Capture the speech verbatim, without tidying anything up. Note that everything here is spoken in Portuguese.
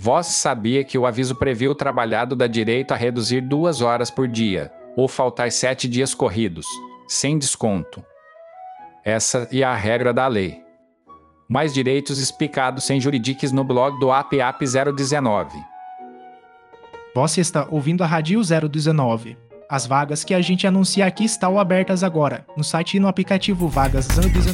Vós sabia que o aviso previa o trabalhado dá direito a reduzir duas horas por dia, ou faltar sete dias corridos, sem desconto. Essa é a regra da lei. Mais direitos explicados sem juridiques no blog do A P A P zero dezenove. Você está ouvindo a Rádio zero dezenove. As vagas que a gente anuncia aqui estão abertas agora, no site e no aplicativo Vagas zero dezenove.